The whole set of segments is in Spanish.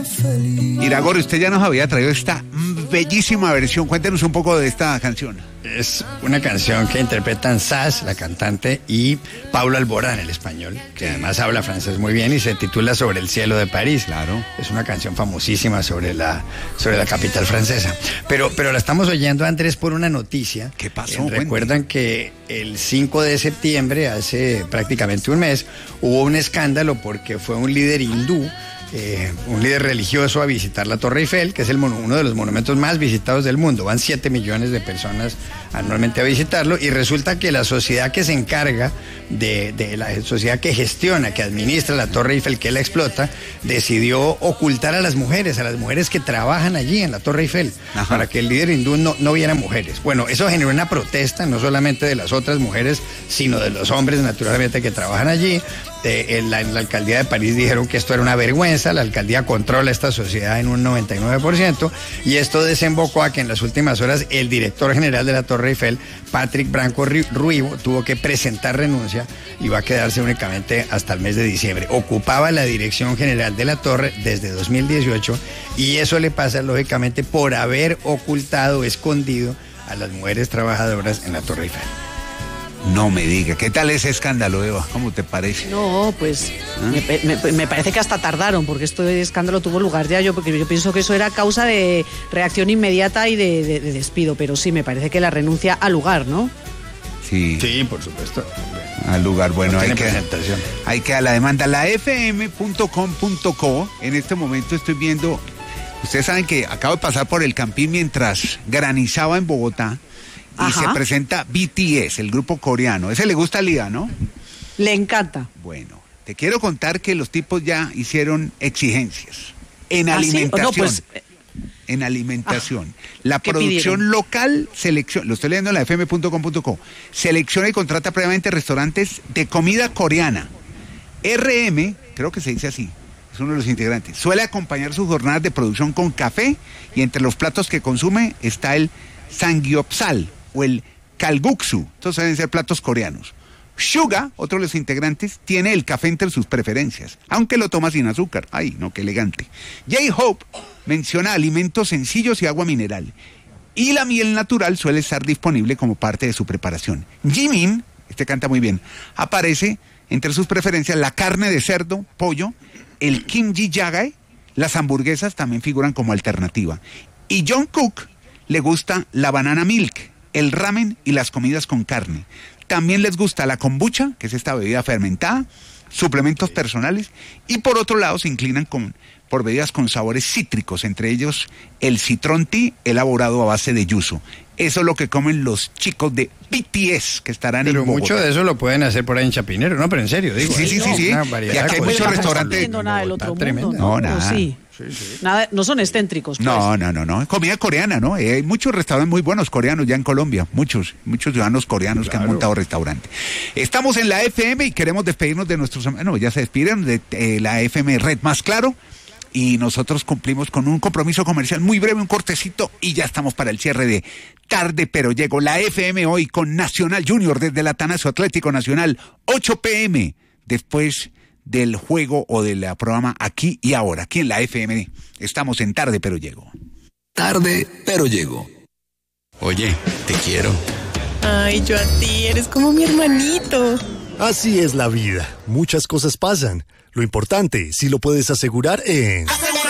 Iragorri, usted ya nos había traído esta bellísima versión. Cuéntenos un poco de esta canción. Es una canción que interpretan Sass, la cantante, y Pablo Alborán, el español, que además habla francés muy bien y se titula Sobre el cielo de París. Claro. Es una canción famosísima sobre la capital francesa. Pero la estamos oyendo, Andrés, por una noticia. ¿Qué pasó? Recuerdan que el 5 de septiembre, hace prácticamente un mes, hubo un escándalo porque fue un líder hindú, un líder religioso, a visitar la Torre Eiffel, que es uno de los monumentos más visitados del mundo. Van 7 millones de personas anualmente a visitarlo, y resulta que la sociedad que se encarga de la sociedad que gestiona, que administra la Torre Eiffel, que la explota, decidió ocultar a las mujeres que trabajan allí en la Torre Eiffel. Ajá. Para que el líder hindú no viera mujeres. Bueno, eso generó una protesta, no solamente de las otras mujeres, sino de los hombres, naturalmente, que trabajan allí. En la alcaldía de París dijeron que esto era una vergüenza. La alcaldía controla esta sociedad en un 99%, y esto desembocó a que en las últimas horas el director general de la Torre Eiffel, Patrick Branco Ruivo, tuvo que presentar renuncia y va a quedarse únicamente hasta el mes de diciembre. Ocupaba la dirección general de la torre desde 2018, y eso le pasa lógicamente por haber ocultado, escondido a las mujeres trabajadoras en la Torre Eiffel. No me diga, ¿qué tal ese escándalo, Eva? ¿Cómo te parece? No, pues me parece que hasta tardaron, porque este escándalo tuvo lugar ya, porque yo pienso que eso era causa de reacción inmediata y de despido, pero sí, me parece que la renuncia al lugar, ¿no? Sí, por supuesto. Al lugar, bueno, no hay que a la demanda. La fm.com.co, en este momento estoy viendo, ustedes saben que acabo de pasar por el Campín mientras granizaba en Bogotá. Y se presenta BTS, el grupo coreano. Ese le gusta a Lía, ¿no? Le encanta. Bueno, te quiero contar que los tipos ya hicieron exigencias en alimentación. ¿Sí? No, pues, en alimentación. La producción local selecciona, lo estoy leyendo en la fm.com.co, selecciona y contrata previamente restaurantes de comida coreana. RM, creo que se dice así, es uno de los integrantes, suele acompañar sus jornadas de producción con café, y entre los platos que consume está el samgyeopsal o el kalguksu. Estos deben ser platos coreanos. Suga, otro de los integrantes, tiene el café entre sus preferencias, aunque lo toma sin azúcar. Ay, no, qué elegante. J-Hope menciona alimentos sencillos y agua mineral. Y la miel natural suele estar disponible como parte de su preparación. Jimin, este canta muy bien, aparece entre sus preferencias la carne de cerdo, pollo, el kimchi jjigae, las hamburguesas también figuran como alternativa. Y Jungkook le gusta la banana milk, el ramen y las comidas con carne. También les gusta la kombucha, que es esta bebida fermentada, suplementos personales, y por otro lado se inclinan por bebidas con sabores cítricos, entre ellos el citron tea elaborado a base de yuzu. Eso es lo que comen los chicos de BTS que estarán en Bogotá. Pero mucho de eso lo pueden hacer por ahí en Chapinero, ¿no? Pero en serio, digo. Sí. Y aquí hay muchos restaurantes. No nada del otro mundo, no, nada. Sí. Nada, no son excéntricos, pues. No. Comida coreana, ¿no? Hay muchos restaurantes muy buenos coreanos ya en Colombia. Muchos ciudadanos coreanos que han montado restaurantes. Estamos en la FM y queremos despedirnos de nuestros... No, ya se despidieron de la FM Red Más Claro. Y nosotros cumplimos con un compromiso comercial muy breve, un cortecito, y ya estamos para el cierre de Tarde Pero Llego. La FM hoy con Nacional Junior desde el Atanasio Atlético Nacional, 8 p.m. después del juego o del programa Aquí y Ahora. Aquí en la FM estamos en Tarde Pero Llego. Tarde Pero Llego. Oye, te quiero. Ay, yo a ti, eres como mi hermanito. Así es la vida, muchas cosas pasan. Lo importante, si lo puedes asegurar en...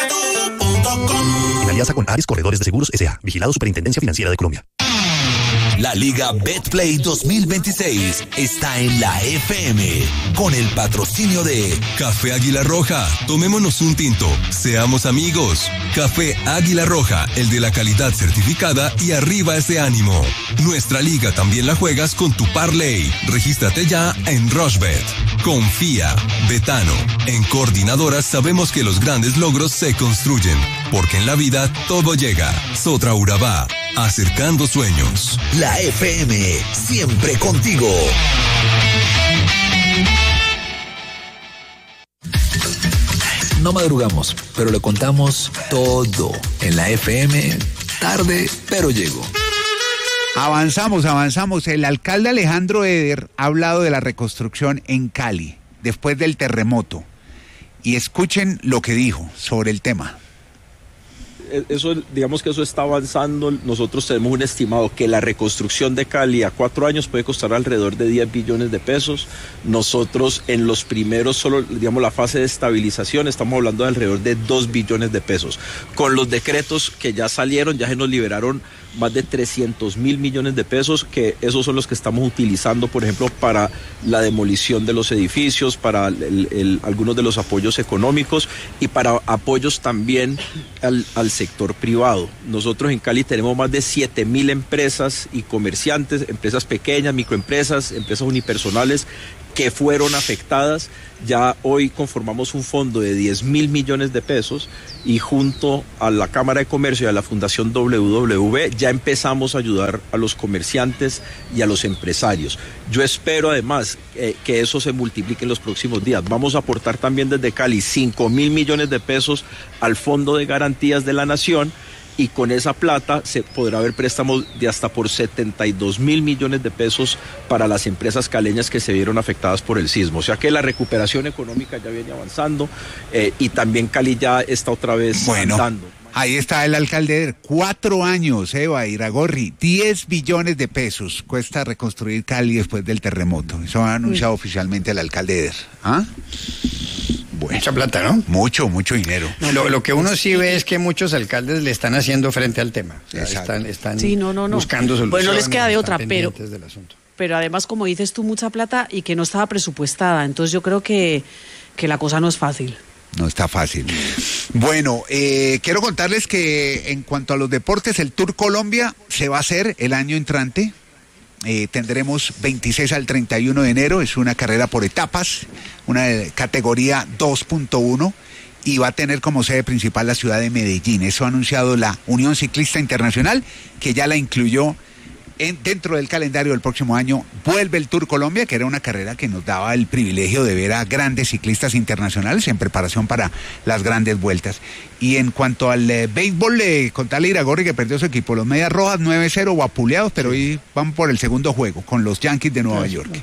En alianza con Ares Corredores de Seguros S.A., vigilado Superintendencia Financiera de Colombia. La Liga Betplay 2026 está en la FM con el patrocinio de Café Águila Roja. Tomémonos un tinto. Seamos amigos. Café Águila Roja, el de la calidad certificada y arriba ese ánimo. Nuestra liga también la juegas con tu parlay. Regístrate ya en Rushbet. Confía. Betano. En Coordinadoras sabemos que los grandes logros se construyen, porque en la vida todo llega. Sotra Urabá. Acercando sueños. La FM, siempre contigo. No madrugamos, pero le contamos todo en la FM. Tarde, pero llego. Avanzamos. El alcalde Alejandro Eder ha hablado de la reconstrucción en Cali después del terremoto. Y escuchen lo que dijo sobre el tema. digamos que eso está avanzando. Nosotros tenemos un estimado que la reconstrucción de Cali a 4 años puede costar alrededor de 10 billones de pesos. Nosotros en los primeros, solo digamos la fase de estabilización, estamos hablando de alrededor de 2 billones de pesos. Con los decretos que ya salieron, ya se nos liberaron más de 300 mil millones de pesos, que esos son los que estamos utilizando, por ejemplo, para la demolición de los edificios, para algunos de los apoyos económicos y para apoyos también al sector privado. Nosotros en Cali tenemos más de 7.000 empresas y comerciantes, empresas pequeñas, microempresas, empresas unipersonales que fueron afectadas. Ya hoy conformamos un fondo de 10.000 millones de pesos y junto a la Cámara de Comercio y a la Fundación WW ya empezamos a ayudar a los comerciantes y a los empresarios. Yo espero además que eso se multiplique en los próximos días. Vamos a aportar también desde Cali 5.000 millones de pesos al Fondo de Garantías de la Nación, y con esa plata se podrá haber préstamos de hasta por 72.000 millones de pesos para las empresas caleñas que se vieron afectadas por el sismo. O sea que la recuperación económica ya viene avanzando y también Cali ya está otra vez andando. Ahí está el alcalde, 4 años, Eva Iragorri, 10 billones de pesos cuesta reconstruir Cali después del terremoto. Eso ha anunciado oficialmente el alcalde Eder. ¿Ah? Bueno, mucha plata, ¿no? Mucho dinero. Lo que uno sí ve es que muchos alcaldes le están haciendo frente al tema. O sea, están buscando soluciones. Bueno, no les queda de otra, pero además, como dices tú, mucha plata y que no estaba presupuestada. Entonces yo creo que la cosa no es fácil. No está fácil. Bueno, quiero contarles que en cuanto a los deportes, el Tour Colombia se va a hacer el año entrante. Tendremos 26 al 31 de enero, es una carrera por etapas, una categoría 2.1 y va a tener como sede principal la ciudad de Medellín. Eso ha anunciado la Unión Ciclista Internacional, que ya la incluyó dentro del calendario del próximo año. Vuelve el Tour Colombia, que era una carrera que nos daba el privilegio de ver a grandes ciclistas internacionales en preparación para las grandes vueltas. Y en cuanto al béisbol, contarle a Iragorri que perdió su equipo, los Medias Rojas 9-0 vapuleados, pero hoy van por el segundo juego con los Yankees de Nueva York.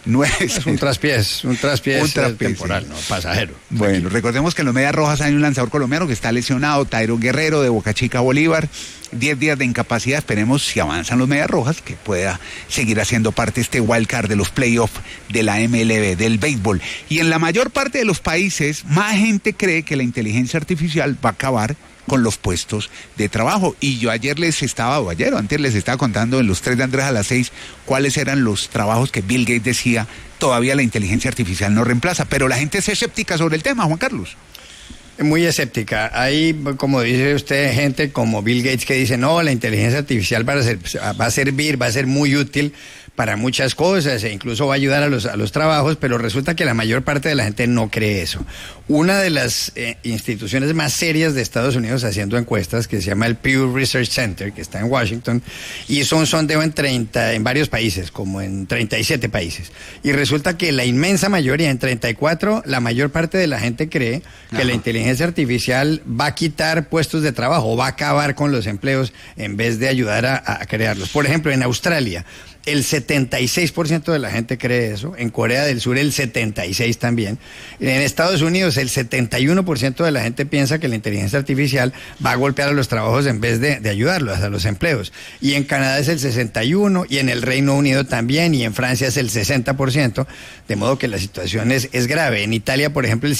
Es un traspiés temporal, no pasajero. Bueno, recordemos que en los Medias Rojas hay un lanzador colombiano que está lesionado, Tairo Guerrero de Boca Chica, Bolívar. 10 días de incapacidad, esperemos si avanzan los Medias Rojas que pueda seguir haciendo parte este wild card de los playoffs de la MLB, del béisbol. Y en la mayor parte de los países, más gente cree que la inteligencia artificial va a acabar con los puestos de trabajo. Y yo antes les estaba contando en los 3 de Andrés a las 6 cuáles eran los trabajos que Bill Gates decía todavía la inteligencia artificial no reemplaza. Pero la gente es escéptica sobre el tema, Juan Carlos. Muy escéptica. Hay, como dice usted, gente como Bill Gates que dice, no, la inteligencia artificial va a ser muy útil para muchas cosas e incluso va a ayudar a los trabajos, pero resulta que la mayor parte de la gente no cree eso. Una de las instituciones más serias de Estados Unidos haciendo encuestas, que se llama el Pew Research Center, que está en Washington, hizo un sondeo en varios países, como en 37 países. Y resulta que la inmensa mayoría, en 34, la mayor parte de la gente cree que la inteligencia artificial va a quitar puestos de trabajo, va a acabar con los empleos en vez de ayudar a crearlos. Por ejemplo, en Australia, el 76% de la gente cree eso, en Corea del Sur el 76% también, en Estados Unidos el 71% de la gente piensa que la inteligencia artificial va a golpear a los trabajos en vez de ayudarlos, a los empleos, y en Canadá es el 61%, y en el Reino Unido también, y en Francia es el 60%, de modo que la situación es grave. En Italia, por ejemplo, el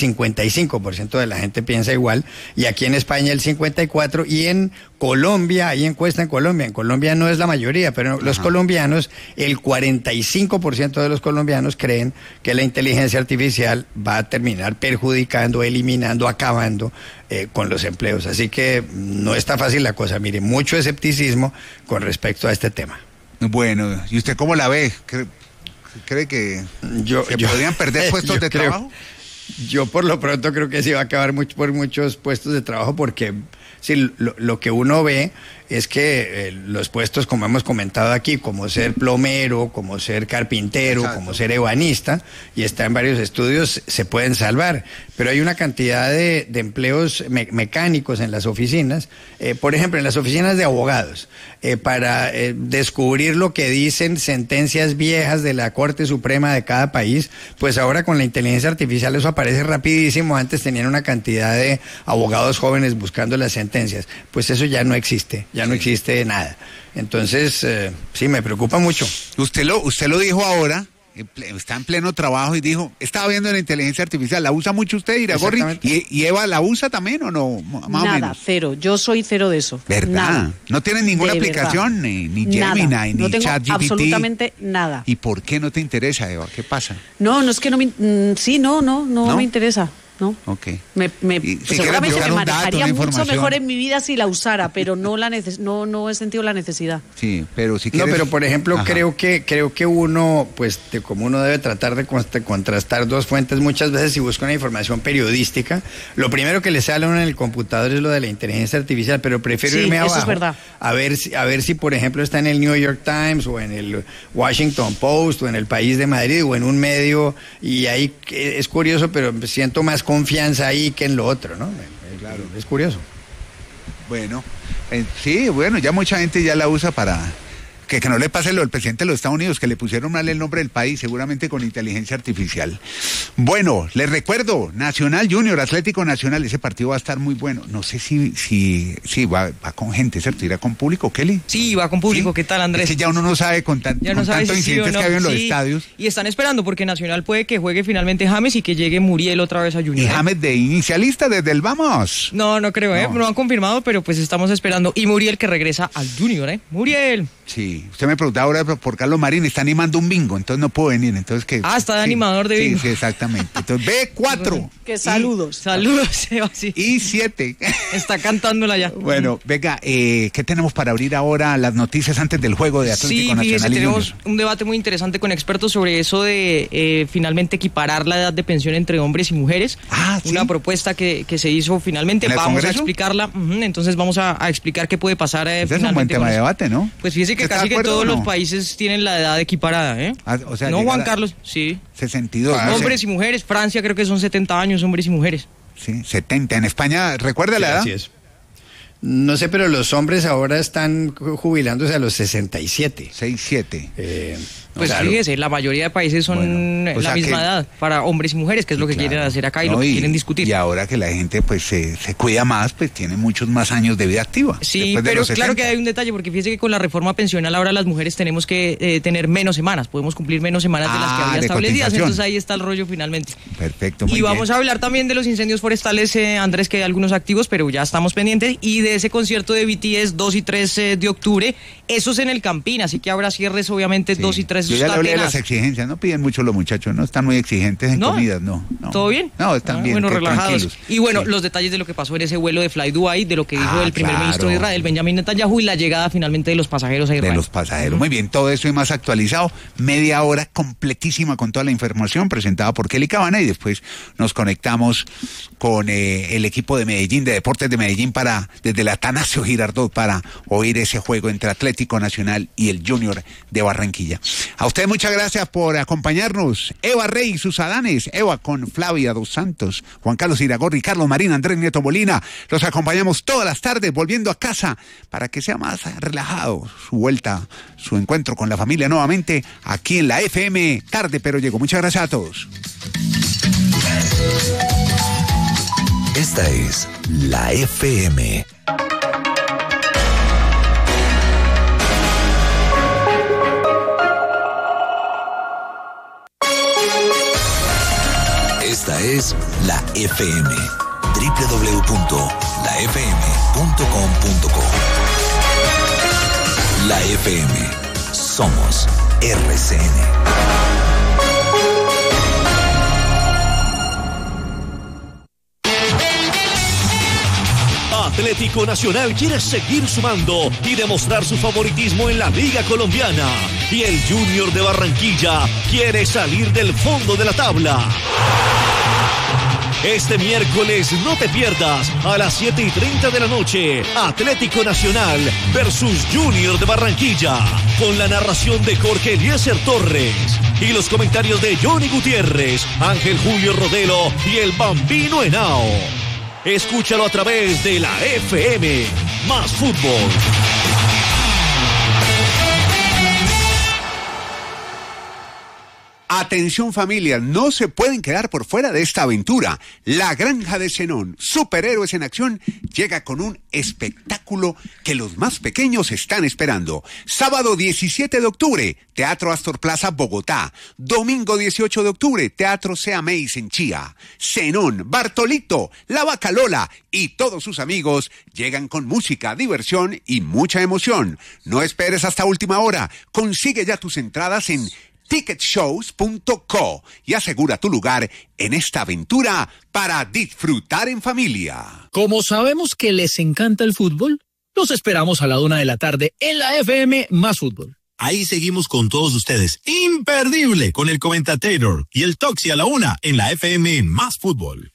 55% de la gente piensa igual, y aquí en España el 54%, y en Colombia, hay encuesta en Colombia no es la mayoría, pero los colombianos, el 45% de los colombianos creen que la inteligencia artificial va a terminar perjudicando, eliminando, acabando con los empleos. Así que no está fácil la cosa. Mire, mucho escepticismo con respecto a este tema. Bueno, ¿y usted cómo la ve? ¿Cree que se podrían perder puestos de trabajo? Yo por lo pronto creo que sí va a acabar por muchos puestos de trabajo porque sí, lo que uno ve es que los puestos, como hemos comentado aquí, como ser plomero, como ser carpintero, exacto, como ser ebanista, y está en varios estudios, se pueden salvar. Pero hay una cantidad de empleos mecánicos en las oficinas, por ejemplo, en las oficinas de abogados, para descubrir lo que dicen sentencias viejas de la Corte Suprema de cada país, pues ahora con la inteligencia artificial eso aparece parece rapidísimo. Antes tenían una cantidad de abogados jóvenes buscando las sentencias. Pues eso ya no existe, no existe nada. Entonces, sí, me preocupa mucho. Usted lo dijo ahora, está en pleno trabajo y dijo, estaba viendo la inteligencia artificial, ¿la usa mucho usted, Iragorri? ¿Y Eva la usa también o no? Más nada, o menos. Cero, yo soy cero de eso. ¿Verdad? Nada. ¿No tienen ninguna aplicación, ni Gemini, ni no tengo ChatGPT? Absolutamente nada. ¿Y por qué no te interesa, Eva? ¿Qué pasa? No es que no me... no me interesa. ¿No? Ok. Seguramente me manejaría mucho mejor en mi vida si la usara, pero no he sentido la necesidad. Sí, pero si quieres... No, pero por ejemplo, creo que uno, pues como uno debe tratar de contrastar dos fuentes, muchas veces si busca una información periodística, lo primero que le sale a uno en el computador es lo de la inteligencia artificial, pero prefiero irme abajo. Eso es verdad. A ver si por ejemplo está en el New York Times o en el Washington Post o en el País de Madrid o en un medio, y ahí es curioso, pero siento más confianza ahí que en lo otro, ¿no? Claro, es curioso. Bueno, sí, bueno, ya mucha gente ya la usa para que no le pase lo del presidente de los Estados Unidos, que le pusieron mal el nombre del país, seguramente con inteligencia artificial. Bueno, les recuerdo, Nacional Junior, Atlético Nacional, ese partido va a estar muy bueno. No sé si va con gente, ¿cierto? ¿Irá con público, Kelly? Sí, va con público. ¿Sí? ¿Qué tal, Andrés? Es que ya uno no sabe con tantos incidentes que había en los estadios. Y están esperando porque Nacional puede que juegue finalmente James y que llegue Muriel otra vez a Junior. ¿Y James de inicialista desde el vamos? No creo, no han confirmado, pero pues estamos esperando. Y Muriel que regresa al Junior, Muriel. Sí, usted me preguntaba ahora por Carlos Marín, está animando un bingo, entonces no puedo venir, entonces que... está de animador de bingo. Sí, exactamente. Entonces, B4. Que saludos. Saludos, Seba, sí. Y 7. Está cantándola ya. Bueno, venga, ¿qué tenemos para abrir ahora las noticias antes del juego de Atlético Nacional? Sí, tenemos un debate muy interesante con expertos sobre eso de finalmente equiparar la edad de pensión entre hombres y mujeres. ¿sí? Una propuesta que se hizo finalmente, vamos a explicarla, entonces vamos a explicar qué puede pasar finalmente. Es un buen tema de debate, ¿no? Pues fíjese que casi que todos los países tienen la edad equiparada, O sea, no, Juan Carlos, sí. 62. Hombres y mujeres, Francia creo que son 70 años, hombres y mujeres. Sí, 70. En España, ¿recuerda la edad? Así es. No sé, pero los hombres ahora están jubilándose a los 67. 67. Pues claro. Fíjese, la mayoría de países son la misma edad para hombres y mujeres, que es lo que quieren hacer acá y lo que quieren discutir. Y ahora que la gente pues se cuida más, pues tiene muchos más años de vida activa. Sí, pero claro que hay un detalle, porque fíjese que con la reforma pensional ahora las mujeres tenemos que tener menos semanas, podemos cumplir menos semanas de las que había establecidas, entonces ahí está el rollo finalmente. Perfecto, muy bien. Y vamos a hablar también de los incendios forestales, Andrés, que hay algunos activos, pero ya estamos pendientes, y de ese concierto de BTS 2 y 3 de octubre, eso es en el Campín, así que habrá cierres obviamente 2 y 3. Yo ya le hablé de las exigencias, no piden mucho los muchachos, no están muy exigentes en comidas, no. ¿Todo bien? No, están bien, relajados. Tranquilos. Y bueno, los detalles de lo que pasó en ese vuelo de Fly Dubai, de lo que dijo el primer ministro de Israel, Benjamin Netanyahu, y la llegada finalmente de los pasajeros a Israel. De los pasajeros, muy bien, todo eso y más actualizado, media hora completísima con toda la información presentada por Kelly Cabana, y después nos conectamos con el equipo de Medellín, de Deportes de Medellín, desde el Atanasio Girardot, para oír ese juego entre Atlético Nacional y el Junior de Barranquilla. A ustedes muchas gracias por acompañarnos. Eva Rey y sus Adanes, Eva con Flavia Dos Santos, Juan Carlos Iragorri, Carlos Marín, Andrés Nieto Molina. Los acompañamos todas las tardes volviendo a casa para que sea más relajado su vuelta, su encuentro con la familia nuevamente aquí en la FM Tarde Pero Llego. Muchas gracias a todos. Esta es la FM. Esta es la FM. www.lafm.com.co. La FM. Somos RCN. Atlético Nacional quiere seguir sumando y demostrar su favoritismo en la Liga Colombiana. Y el Junior de Barranquilla quiere salir del fondo de la tabla. Este miércoles no te pierdas a las 7:30 de la noche Atlético Nacional versus Junior de Barranquilla, con la narración de Jorge Eliezer Torres y los comentarios de Johnny Gutiérrez, Ángel Julio Rodelo y el Bambino Henao. Escúchalo a través de la FM. Más fútbol. Atención familias, no se pueden quedar por fuera de esta aventura. La Granja de Zenón, superhéroes en acción, llega con un espectáculo que los más pequeños están esperando. Sábado 17 de octubre, Teatro Astor Plaza, Bogotá. Domingo 18 de octubre, Teatro Seameis en Chía. Zenón, Bartolito, La Vaca Lola y todos sus amigos llegan con música, diversión y mucha emoción. No esperes hasta última hora. Consigue ya tus entradas en ticketshows.co y asegura tu lugar en esta aventura para disfrutar en familia. Como sabemos que les encanta el fútbol, los esperamos a la 1 de la tarde en la FM Más Fútbol. Ahí seguimos con todos ustedes. Imperdible con el Comentator y el Toxi a la 1 en la FM Más Fútbol.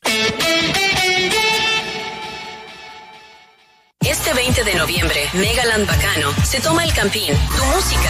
Este 20 de noviembre, Megaland Bacano se toma el Campín. Tu música,